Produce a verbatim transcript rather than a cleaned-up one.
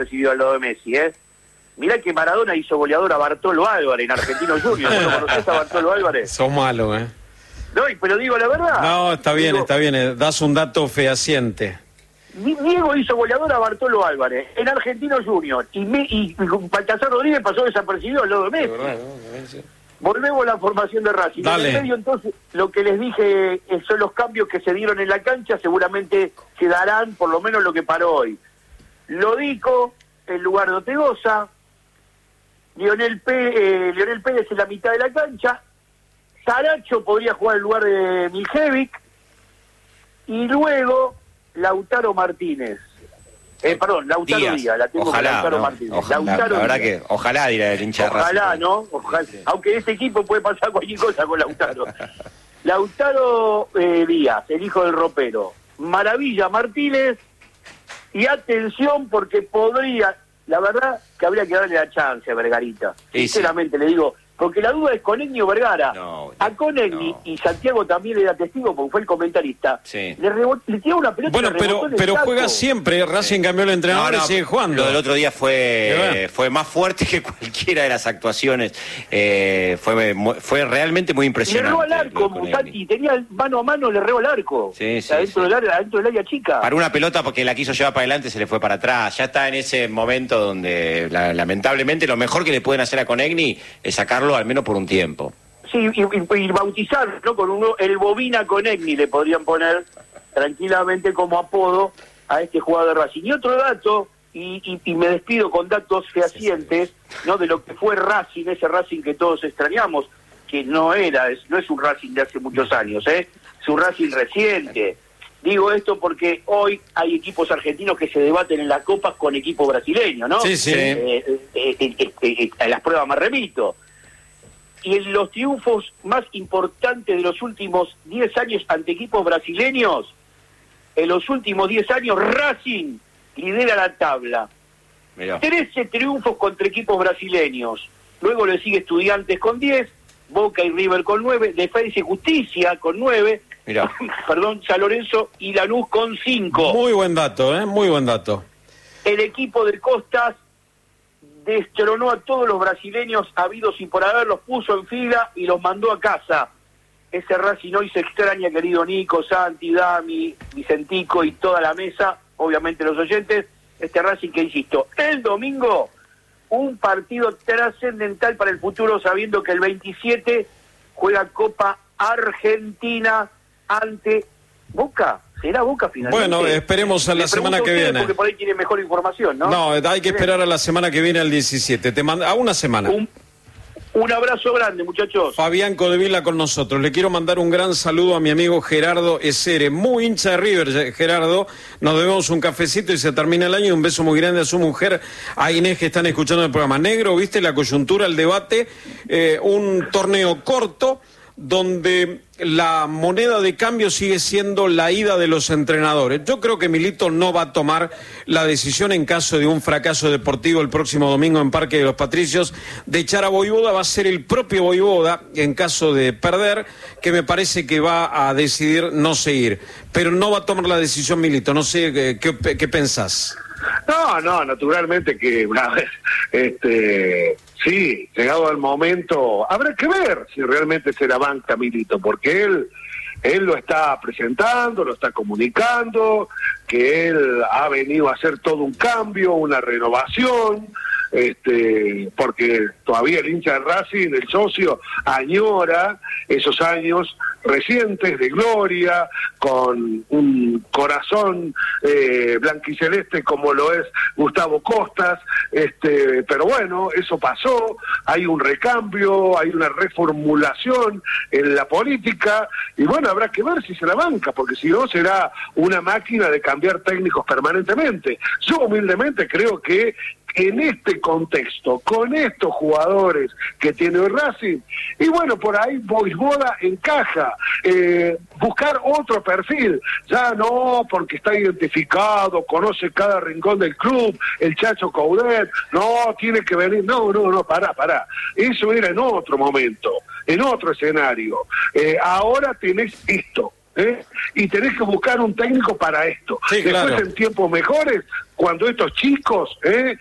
recibido al lado de Messi, ¿eh? Mirá que Maradona hizo goleador a Bartolo Álvarez en Argentinos Juniors. ¿No conocés a Bartolo Álvarez? Sos malo, ¿eh? No, pero digo la verdad. No, está bien, digo, está bien. eh, Das un dato fehaciente. Diego hizo goleador a Bartolo Álvarez en Argentinos Juniors. Y, me, y, y Baltasar Rodríguez pasó desapercibido al lado de Messi. Verdad, ¿no? Volvemos a la formación de Racing. Dale. En el medio, entonces, lo que les dije eh, son los cambios que se dieron en la cancha, seguramente se darán por lo menos lo que paró hoy. Lodico en lugar de Ortegoza, Lionel, P, eh, Lionel Pérez en la mitad de la cancha, Saracho podría jugar en lugar de Miljevic, y luego Lautaro Martínez. Eh, perdón, Lautaro Díaz, Díaz la tengo ojalá, con Lautaro ¿no? Martínez. Ojalá, Lautaro la verdad Díaz. que ojalá dirá el hincha de Racing. Ojalá, ¿no? Ojalá. Sí. Aunque en este equipo puede pasar cualquier cosa con Lautaro. Lautaro eh, Díaz, el hijo del ropero. Maravilla Martínez. Y atención porque podría, la verdad que habría que darle la chance a Vergarita. Sí, Sinceramente sí. Le digo, porque la duda es Conegni o Vergara. No, a Conegni, no. Y Santiago también era testigo porque fue el comentarista. Sí. Le, rebot, le tiró una pelota. Bueno, pero, pero juega siempre. Racing sí. cambió el entrenador no, no, y sigue jugando. Lo del otro día fue fue más fuerte que cualquiera de las actuaciones. Eh, fue fue realmente muy impresionante. Le robó al arco, Santi. Tenía mano a mano, le robó al arco. Sí, sí, adentro, sí. Del área, adentro del área chica. Para una pelota porque la quiso llevar para adelante se le fue para atrás. Ya está en ese momento donde la, lamentablemente lo mejor que le pueden hacer a Conegni es sacarlo al menos por un tiempo. Sí, y, y, y bautizar, ¿no? Con uno, el Bobina Conegni le podrían poner tranquilamente como apodo a este jugador de Racing. Y otro dato, y, y, y me despido con datos fehacientes, ¿no? De lo que fue Racing, ese Racing que todos extrañamos, que no era, es, no es un Racing de hace muchos años, ¿eh? Es un Racing reciente. Digo esto porque hoy hay equipos argentinos que se debaten en las copas con equipos brasileños, ¿no? Sí, sí. Eh, eh, eh, eh, eh, a las pruebas me remito. Y en los triunfos más importantes de los últimos diez años ante equipos brasileños, en los últimos diez años Racing lidera la tabla. Mirá. trece triunfos contra equipos brasileños. Luego le sigue Estudiantes con diez, Boca y River con nueve, Defensa y Justicia con nueve, perdón, San Lorenzo y Lanús con cinco. Muy buen dato, ¿eh? Muy buen dato. El equipo de Costas destronó a todos los brasileños habidos y por haber, los puso en fila y los mandó a casa. Ese Racing hoy se extraña, querido Nico, Santi, Dami, Vicentico y toda la mesa, obviamente los oyentes. Este Racing que, insisto, el domingo, un partido trascendental para el futuro, sabiendo que el veintisiete juega Copa Argentina ante Boca. ¿Será Boca finalmente? Bueno, esperemos a la semana que viene. Porque por ahí tiene mejor información, ¿no? No, hay que esperar a la semana que viene, al diecisiete. Te mando a una semana. Un, un abrazo grande, muchachos. Fabián Codevila con nosotros. Le quiero mandar un gran saludo a mi amigo Gerardo Esere, muy hincha de River, Gerardo. Nos debemos un cafecito y se termina el año. Un beso muy grande a su mujer, a Inés, que están escuchando el programa. Negro, ¿viste la coyuntura, el debate? Eh, un torneo corto donde la moneda de cambio sigue siendo la ida de los entrenadores. Yo creo que Milito no va a tomar la decisión en caso de un fracaso deportivo el próximo domingo en Parque de los Patricios de echar a Vojvoda. Va a ser el propio Vojvoda, en caso de perder, que me parece que va a decidir no seguir. Pero no va a tomar la decisión Milito. No sé, ¿qué, qué, qué pensás? No, no, naturalmente que una vez, este, sí, llegado el momento, habrá que ver si realmente se la banca Milito, porque él, él lo está presentando, lo está comunicando, que él ha venido a hacer todo un cambio, una renovación, este, porque todavía el hincha de Racing, el socio, añora esos años recientes de gloria, con un corazón eh, blanquiceleste como lo es Gustavo Costas, este, pero bueno, eso pasó, hay un recambio, hay una reformulación en la política, y bueno, habrá que ver si se la banca, porque si no será una máquina de cambiar técnicos permanentemente. Yo humildemente creo que en este contexto, con estos jugadores que tiene el Racing, y bueno, por ahí Vojvoda encaja, eh, buscar otro perfil, ya no porque está identificado, conoce cada rincón del club, el Chacho Coudet, no, tiene que venir, no, no, no, pará, pará, eso era en otro momento, en otro escenario, eh, ahora tenés esto, ¿eh? Y tenés que buscar un técnico para esto, sí, después claro. En tiempos mejores cuando estos chicos, ¿eh?